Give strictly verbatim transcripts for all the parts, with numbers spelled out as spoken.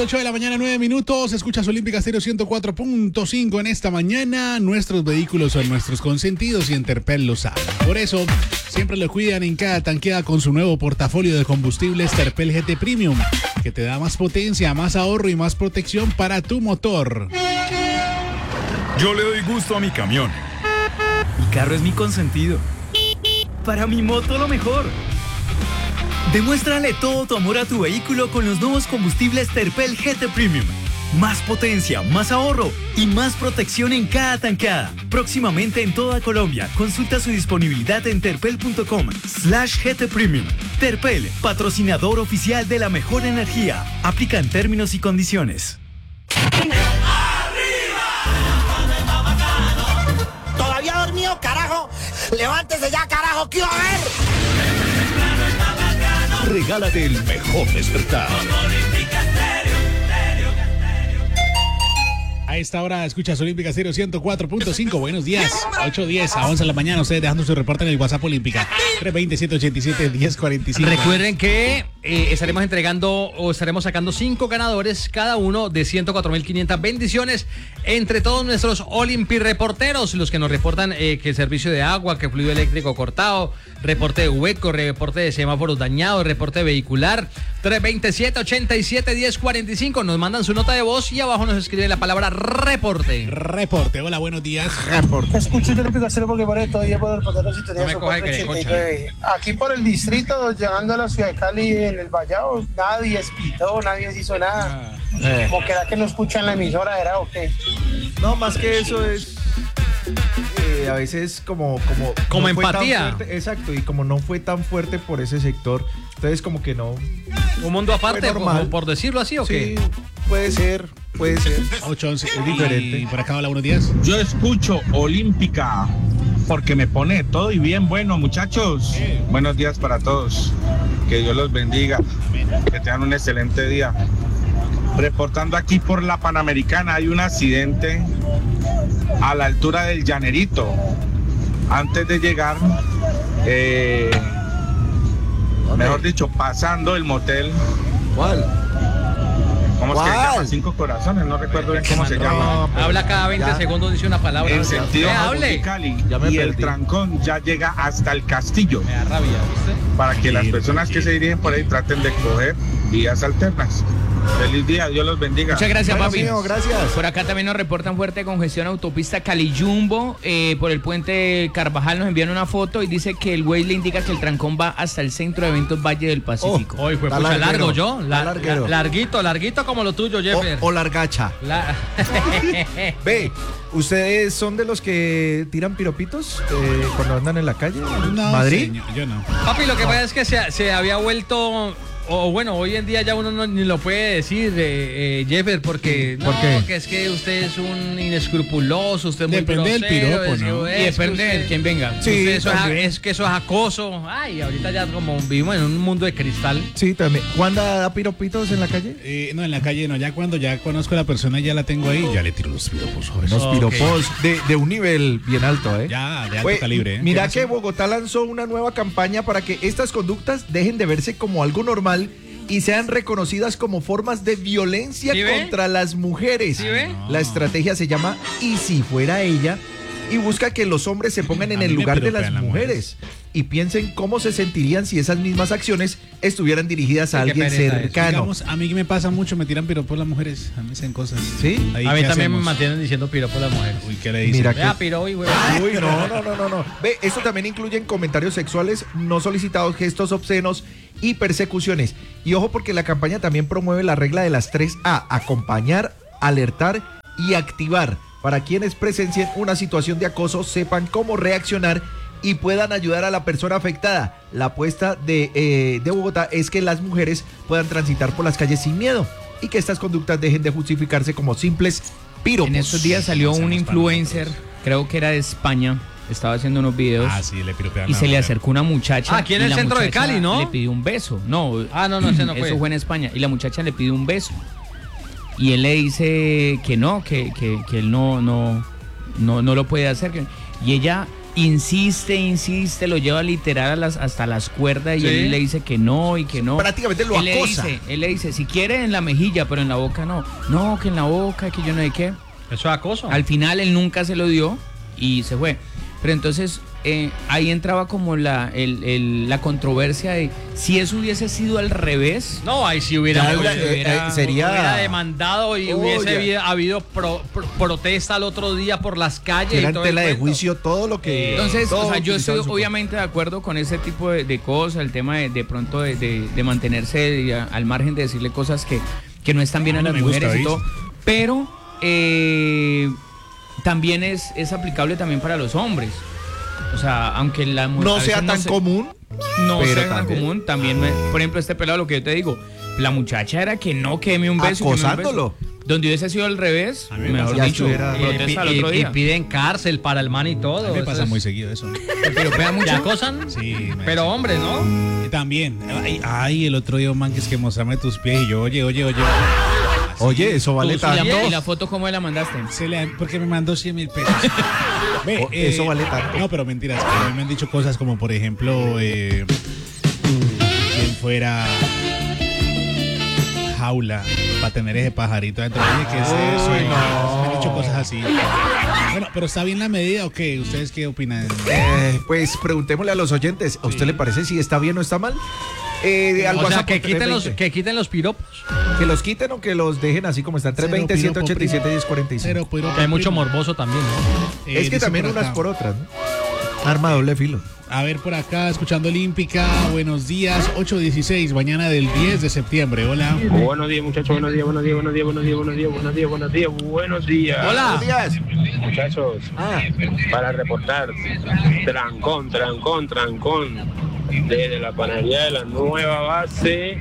ocho de la mañana, nueve minutos. Escuchas Olímpica Estéreo ciento cuatro punto cinco en esta mañana. Nuestros vehículos son nuestros consentidos y Terpel lo sabe. Por eso, siempre lo cuidan en cada tanqueada con su nuevo portafolio de combustibles Terpel G T Premium, que te da más potencia, más ahorro y más protección para tu motor. Yo le doy gusto a mi camión. Mi carro es mi consentido. Para mi moto lo mejor. Demuéstrale todo tu amor a tu vehículo con los nuevos combustibles Terpel G T Premium. Más potencia, más ahorro y más protección en cada tanqueada. Próximamente en toda Colombia. Consulta su disponibilidad en terpel.com slash GT Premium. Terpel, patrocinador oficial de la mejor energía. Aplican términos y condiciones. ¿Todavía dormido, carajo? ¡Levántese ya, carajo! ¿Qué va a ver? Regálate el mejor despertar. A esta hora escuchas Olímpica Estéreo ciento cuatro punto cinco. Buenos días. ocho diez a once de la mañana. Ustedes dejando su reporte en el WhatsApp Olímpica. tres veinte, ciento ochenta y siete, diez cuarenta y cinco. Recuerden que eh, estaremos entregando o estaremos sacando cinco ganadores, cada uno de ciento cuatro mil quinientas bendiciones entre todos nuestros Olympi reporteros, los que nos reportan eh, que el servicio de agua, que el fluido eléctrico cortado, reporte de hueco, reporte de semáforos dañados, reporte vehicular. tres veinte, ciento ochenta y siete, diez cuarenta y cinco. Nos mandan su nota de voz y abajo nos escriben la palabra reporte. Reporte. Hola, buenos días. Reporte. Escucho yo Olímpica Estéreo porque por esto día por el portero si tenía No me coge que le aquí por el distrito, llegando a la ciudad de Cali, en el Vallado, nadie espitó, nadie hizo nada. Ah. Eh. Como que era que no escuchan la emisora, ¿era o qué? No, más que eso es eh, a veces como como como no empatía. Fuerte, exacto, y como no fue tan fuerte por ese sector, entonces como que no. Un mundo aparte, por, por decirlo así, ¿o sí, qué? Puede ser, puede ser. ocho once, es diferente. Y por acá, hola, buenos días. Yo escucho Olímpica porque me pone todo y bien bueno, muchachos. Sí. Buenos días para todos. Que Dios los bendiga. Amén. Que tengan un excelente día. Reportando aquí por la Panamericana, hay un accidente a la altura del Llanerito. Antes de llegar, eh, mejor dicho, pasando el motel. ¿Cuál? ¿Cómo ¿Cuál? es que se llama? Cinco Corazones, no recuerdo bien cómo se no, llama. Habla cada veinte ya. segundos, dice una palabra. En sentido hable. Cali, ya me y perdí. El trancón ya llega hasta el Castillo. Me da rabia, ¿viste? Para que sí, las personas sí. que se dirigen por ahí traten de coger vías alternas. Feliz día, Dios los bendiga. Muchas gracias, bueno, papi. Mío, gracias. Por acá también nos reportan fuerte congestión autopista Cali-Jumbo, eh, por el puente Carvajal nos envían una foto y dice que el Waze le indica que el trancón va hasta el Centro de Eventos Valle del Pacífico. Hoy oh, fue pucha largo yo, la, la, larguito, larguito como lo tuyo, Jeffer. O, o largacha. La... Ve, ¿ustedes son de los que tiran piropitos eh, cuando andan en la calle? No, ¿Madrid? Señor, yo no. Papi, lo que pasa es que se, se había vuelto... O bueno, hoy en día ya uno no, ni lo puede decir, eh, eh, Jeffer, porque ¿Por no, qué? que es que usted es un inescrupuloso, usted es muy depende grosero, del piropo, es, ¿no? es, Y depende usted, de quién venga. Sí, usted eso es, también. es que eso es acoso. Ay, ahorita ya como vivimos en un mundo de cristal. Sí, también. ¿Wanda da piropitos en la calle? Eh, no, en la calle no. Ya cuando ya conozco a la persona y ya la tengo ahí, ya le tiro los piropos. Jóvenes. Los Okay. piropos de, de un nivel bien alto, ¿eh? Ya, de alto Oye, calibre. ¿eh? Mira ¿Qué que pasó? Bogotá lanzó una nueva campaña para que estas conductas dejen de verse como algo normal y sean reconocidas como formas de violencia ¿Sí ve? contra las mujeres. ¿Sí ve? La estrategia se llama ¿Y si fuera ella? Y busca que los hombres se pongan en A el mí me lugar de piropean las las mujeres y piensen cómo se sentirían si esas mismas acciones estuvieran dirigidas a Sí, qué alguien pereza eso. cercano. Digamos, a mí me pasa mucho, me tiran piropos las mujeres. A mí me hacen cosas. ¿Sí? Ahí, A mí ¿qué también hacemos? me mantienen diciendo piropo a las mujeres. Uy, ¿qué le dicen? Mira Vea, que- piro, uy, güey. Uy, no, no, no, no, no. Ve, esto también incluyen comentarios sexuales no solicitados, gestos obscenos y persecuciones. Y ojo porque la campaña también promueve la regla de las tres A: acompañar, alertar y activar. Para quienes presencien una situación de acoso, sepan cómo reaccionar y puedan ayudar a la persona afectada. La apuesta de, eh, de Bogotá es que las mujeres puedan transitar por las calles sin miedo y que estas conductas dejen de justificarse como simples piropos. En estos días salió un influencer, creo que era de España, estaba haciendo unos videos Ah, sí, le piropean. y a se le la acercó una muchacha. Ah, aquí en y el la centro de muchacha Cali, ¿no? Le pidió un beso. No, Ah, no, no, ese no fue. eso fue en España. Y la muchacha le pidió un beso. Y él le dice que no, que, que, que él no, no, no, no lo puede hacer. que- Y ella insiste, insiste, lo lleva literal a las, hasta las cuerdas y Sí. él le dice que no y que no. Prácticamente lo él le acosa. dice, él le dice, si quiere en la mejilla, pero en la boca no. No, que en la boca, que yo no sé qué. Eso es acoso. Al final él nunca se lo dio y se fue. Pero entonces eh, ahí entraba como la, el, el- la controversia de si eso hubiese sido al revés. No, ahí sí hubiera, Ya, hubiera- eh, eh, sería- hubiera demandado y Oh, hubiese ya. habido, habido pro- pro- protesta al otro día por las calles. Era y en todo el tela de cuento. juicio todo lo que... Entonces, todo o sea, yo utilizado estoy en su obviamente de acuerdo con ese tipo de, de cosas, el tema de, de pronto de, de- de mantenerse y a- al margen de decirle cosas que, que no están bien a No las me gusta, mujeres y ¿viste? todo, pero eh, también es, es aplicable también para los hombres. O sea, aunque la mu- No a veces sea tan se- común, no pero sea tan también. común, también me- por ejemplo, este pelado, lo que yo te digo, la muchacha era que no, que deme un beso, que me un beso. Acosándolo. Donde hubiese sido al revés, A mí me mejor pasa- dicho, ya estuviera- Y, protesta al y- otro y día. piden cárcel para el man y todo. A mí me Eso pasa es- muy seguido eso. Pero pega ¿Te mucho. acosan? Sí, me- Pero hombres, ¿no? Y también. Ay, ay, el otro día un man que es que mostrame tus pies y yo, oye, oye, oye. Oye, eso vale ¿Y la, tanto. y la foto cómo me la mandaste? Se le, porque me mandó cien mil pesos. Ve, Oh, eso vale tanto. No, pero mentiras. A mí me han dicho cosas como, por ejemplo, eh, quien fuera jaula para tener ese pajarito adentro. Oye, ¿qué es eso? Ay, no. Me han dicho cosas así. Bueno, pero ¿está bien la medida o qué? ¿Ustedes qué opinan? Eh, pues preguntémosle a los oyentes, ¿a usted le parece si está bien o está mal? Eh, al O sea, WhatsApp que por quiten, los, trescientos veinte. que quiten los piropos. Que los quiten o que los dejen así como están. trescientos veinte, ciento ochenta y siete, diez cuarenta y cinco. Cero, pero Que hay mucho morboso también, ¿no? Eh, Es que dice también por unas acá. por otras, ¿no? Arma de doble filo. A ver, por acá, escuchando Olímpica. Buenos días, ocho dieciséis, mañana del diez de septiembre. Hola. Buenos días, muchachos. Buenos días, buenos días, buenos días, buenos días, buenos días, buenos días, buenos días, buenos días. Hola. Buenos días. Muchachos, Ah, para reportar, trancón, trancón, trancón, desde la panadería de la nueva base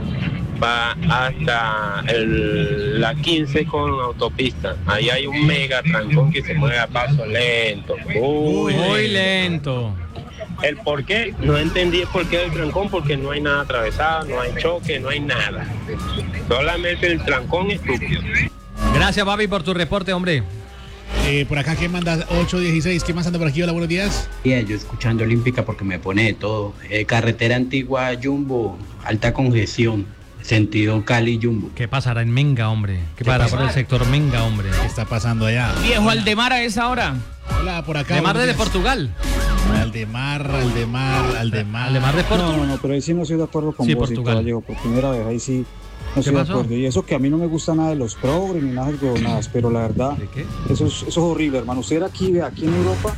va hasta el- la quince con autopista. Ahí hay un mega trancón que se mueve a paso lento. Muy, Muy lento. lento. El por qué, no entendí el por qué del trancón, porque no hay nada atravesado, no hay choque, no hay nada. Solamente el trancón estúpido. Gracias, Babi, por tu reporte, hombre. Eh, por acá, ¿quién manda? ocho dieciséis. ¿Quién más anda por aquí? Hola, buenos días. Bien, yo escuchando Olímpica porque me pone de todo. Eh, carretera antigua Jumbo, alta congestión, sentido Cali-Jumbo. ¿Qué pasará en Menga, hombre? ¿Qué pasará por el sector Menga, hombre? ¿Qué está pasando allá? Viejo Aldemar a esa hora. Hola, por acá. De Mar buenos de días. Portugal. Aldemar, Aldemar, Aldemar. Aldemar de Portugal. No, no, pero ahí sí no estoy de acuerdo con Sí, vos, Portugal. Caballero, por primera vez, ahí sí no ¿Qué estoy de pasó? acuerdo. Y eso que a mí no me gusta nada de los progres ni nada de huevonadas, pero la verdad, ¿De qué? eso es, eso es horrible, hermano. Usted era aquí, ve, aquí en Europa,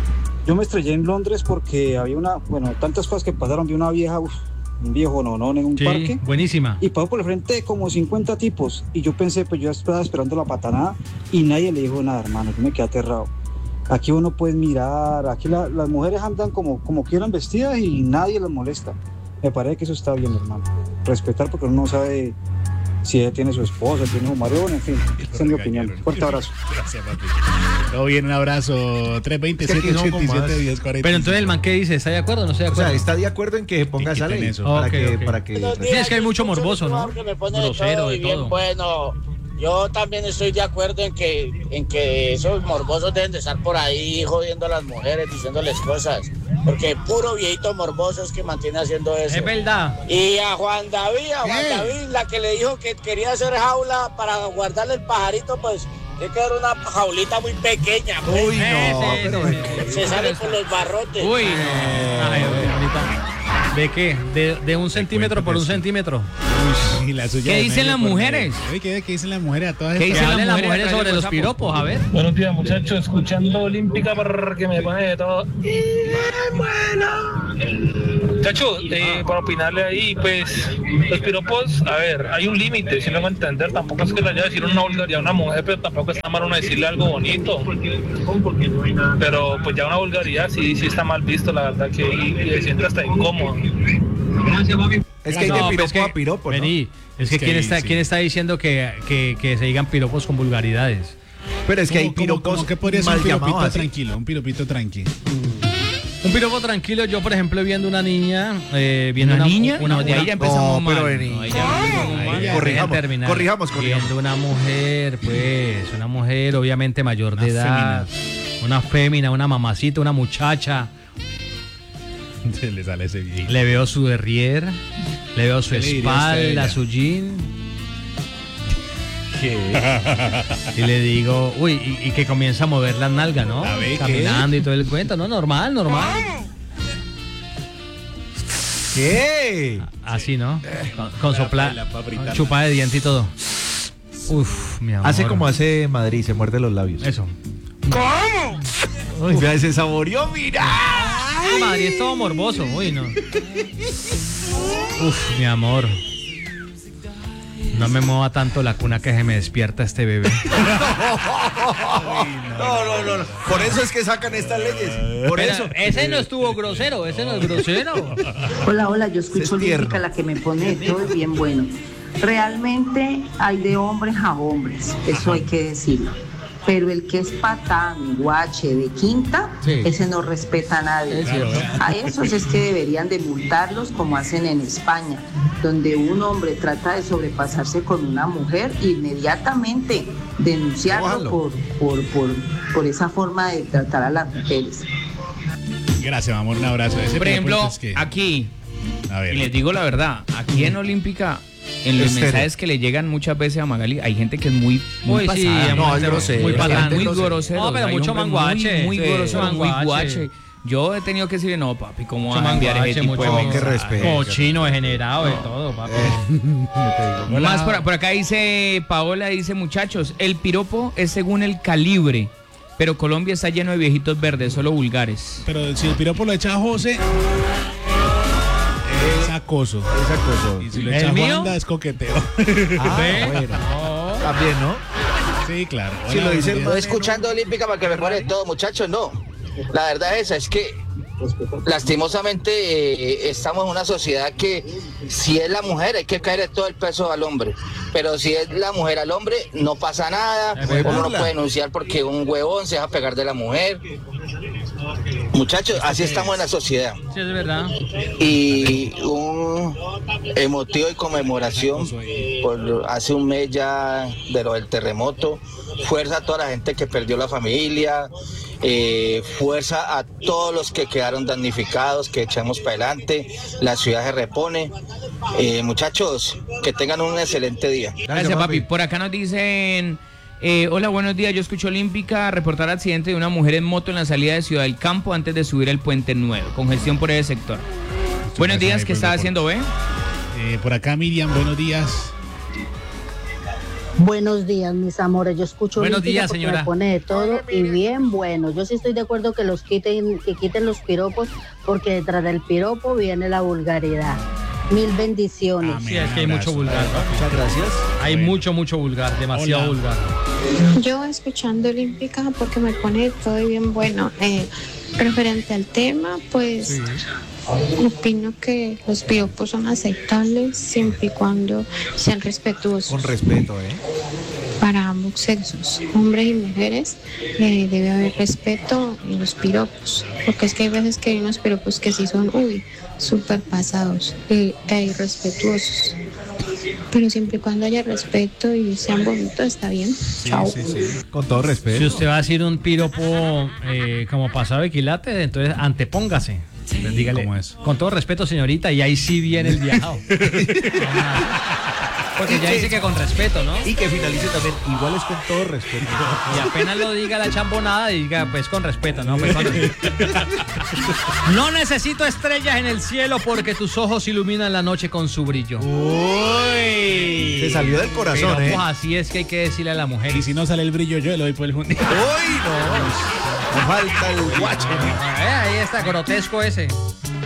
yo me estrellé en Londres porque había una, bueno, tantas cosas que pasaron, vi una vieja, uf, un viejo nonón en un Sí, parque, buenísima. y pasó por el frente de como cincuenta tipos, y yo pensé, pues yo estaba esperando la patanada, y nadie le dijo nada, hermano, yo me quedé aterrado. Aquí uno puede mirar, aquí la- las mujeres andan como, como quieran vestidas y nadie las molesta. Me parece que eso está bien, hermano. Respetar porque uno no sabe si ella tiene su esposa, tiene su marido, en fin, esa es mi opinión. Fuerte abrazo. Gracias, papi. Todo bien, un abrazo. tres veinte, Es que aquí siete son ochenta y siete, como más. diez cuarenta. Pero entonces el man, ¿qué dice? ¿Está de acuerdo o no está de O acuerdo? sea, está de acuerdo en que ponga esa quiten ley eso. para Ok, que, ok. para que Sí, es que hay mucho morboso, ¿no? Que me pone de Grosero, todo de y bien todo. bueno. Yo también estoy de acuerdo en que, en que esos morbosos deben de estar por ahí jodiendo a las mujeres, diciéndoles cosas. Porque puro viejito morboso es que mantiene haciendo eso. Es verdad. Y a Juan David, a Juan ¿Qué? David, la que le dijo que quería hacer jaula para guardarle el pajarito, pues tiene que dar una jaulita muy pequeña. Pues. Uy, no, Sí, pero sí, Se sale por los barrotes. Uy, no. Ay, ahorita. ¿De qué? ¿De, de un centímetro por un centímetro? Y la suya ¿Qué de dicen medio las por mujeres? medio. Oye, ¿qué, ¿qué dicen las mujeres a todas ¿Qué estas? Que dicen las hablen las mujeres mujeres a través sobre del los WhatsApp? piropos, a ver. Buenos días, muchachos, escuchando Olímpica porque me pone de todo. Muchachos, eh, para opinarle ahí, pues, los piropos, a ver, hay un límite, si lo van a entender, tampoco es que le vaya a decir una vulgaridad a una mujer, pero tampoco está mal uno decirle algo bonito. Pero pues ya una vulgaridad sí, sí está mal visto, la verdad, que y, y se siente hasta incómodo. es que hay No, de pero piropo es que- a piropo, ¿no? Vení, es que, Es que ¿quién, ahí está, sí. ¿quién está diciendo que, que, que se digan piropos con vulgaridades? Pero es que hay ¿Cómo- cómo- piropos cómo que podría ser mal un piropito llamados así. tranquilo? Un piropito tranquilo. Un piropo tranquilo, yo por ejemplo viendo una niña, eh, viendo ¿Una una niña? una, No, de ahí una- ya empezamos No, pero mal. vení. No, ahí ya empezamos Ahí mal. ya. Corrijamos, Dejen terminar. corrijamos, corrijamos. Viendo una mujer, pues, una mujer obviamente mayor de Más edad, Una fémina, una mamacita, una muchacha. Se le sale ese viejo. Le veo su derrier, le veo su ¿Qué le diría usted a espalda, ella? su jean. Y le digo, uy, y, y que comienza a mover la nalga, ¿no? A ver, ¿qué? Caminando y todo el cuento, ¿no? Normal, normal. ¿Qué? Así, ¿no? Con, con La- soplar, la paprita. chupada de diente y todo. Uf, mi amor. Hace como hace Madrid, se muerde los labios. Eso. ¿Cómo? Uy, vea, se saboreó, mira. Ah, Madrid es todo morboso, uy, no. Uf, mi amor. No me mueva tanto la cuna que se me despierta este bebé. No, no, no, no. Por eso es que sacan estas leyes. Por Pero eso. ese no estuvo grosero, ese no es grosero. Hola, hola, yo escucho Es tierno. Olímpica, la que me pone todo es bien bueno. Realmente hay de hombres a hombres, eso hay que decirlo. Pero el que es patán, guache, de quinta, Sí. ese no respeta a nadie. Es cierto. A esos es que deberían de multarlos como hacen en España, donde un hombre trata de sobrepasarse con una mujer, inmediatamente denunciarlo Cójalo. por, por, por, por esa forma de tratar a las mujeres. Gracias, mi amor, un abrazo. Ese Por ejemplo, piropo es que- aquí, A ver. y les digo la verdad, aquí en Olímpica, en los Estéreo. mensajes que le llegan muchas veces a Magali, hay gente que es muy, muy Uy, sí, pasada. No, muy es grosero. Muy Hay patán, gente muy grosera. grosero. No, pero hay mucho hombres manguache. Muy, muy Sí, grosero, muy manguache. guache. Yo he tenido que decirle, no, papi, ¿cómo Mucho vas a enviar ese manguache, tipo de mucho- No, qué mensajes? respeto. Cochino, degenerado y todo, papi. Hola. Más por, por acá dice, Paola dice, muchachos, el piropo es según el calibre, pero Colombia está lleno de viejitos verdes, solo vulgares. Pero si el piropo lo echa a José, es acoso. Esa cosa. Y si lo ¿El echa a mío? Juanda, es coqueteo. Ah, ¿Ve? bueno. También, ¿no? Sí, claro. Si lo dice el buenos días. Estoy escuchando Olímpica para que me pone todo, muchachos, no. La verdad es esa, es que lastimosamente eh, estamos en una sociedad que si es la mujer hay que caerle todo el peso al hombre, pero si es la mujer al hombre no pasa nada, Es verdad. uno no puede denunciar porque un huevón se deja pegar de la mujer. Muchachos, así estamos en la sociedad. Sí, es verdad. Y un emotivo y conmemoración por hace un mes ya de lo del terremoto. Fuerza a toda la gente que perdió la familia, eh, fuerza a todos los que quedaron damnificados, que echamos para adelante, la ciudad se repone. Eh, muchachos, que tengan un excelente día. Gracias, papi. Por acá nos dicen, eh, hola, buenos días, yo escucho Olímpica, reportar accidente de una mujer en moto en la salida de Ciudad del Campo antes de subir el Puente Nuevo, congestión por ese sector. Buenos pasa días, ahí ¿qué por está el haciendo, ve? Eh, por acá, Miriam, buenos días. Buenos días, mis amores. Yo escucho Buenos Olímpica días, porque señora. me pone de todo y bien bueno. Yo sí estoy de acuerdo que los quiten, que quiten los piropos, porque detrás del piropo viene la vulgaridad. Mil bendiciones. Sí, es que hay mucho vulgar. Muchas gracias. Hay mucho, mucho vulgar, demasiado Hola. vulgar. Yo escuchando Olímpica porque me pone todo bien bueno. Eh, referente al tema, pues opino que los piropos son aceptables siempre y cuando sean respetuosos Con respeto, ¿eh? para ambos sexos, hombres y mujeres. Eh, debe haber respeto en los piropos, porque es que hay veces que hay unos piropos que sí son, uy, súper pasados e, e irrespetuosos. Pero siempre y cuando haya respeto y sean bonitos, está bien. Chao. Sí, sí. Con todo Si respeto. usted va a decir un piropo eh, como pasado de quilate, entonces antepóngase. Entonces, dígale, ¿Cómo es? con todo respeto, señorita, y ahí sí viene el viajado. Porque ya dice que con respeto, ¿no? Y que finalice también, igual es con todo respeto. Y apenas lo diga la chambonada, diga, pues con respeto, ¿no? Pues, con- No necesito estrellas en el cielo porque tus ojos iluminan la noche con su brillo. Uy. Se salió del corazón, Pero ¿eh? pues así es que hay que decirle a la mujer. Y si no sale el brillo, yo le doy por el junio. Uy, no. Me falta el guache. Eh, ahí está, grotesco ese.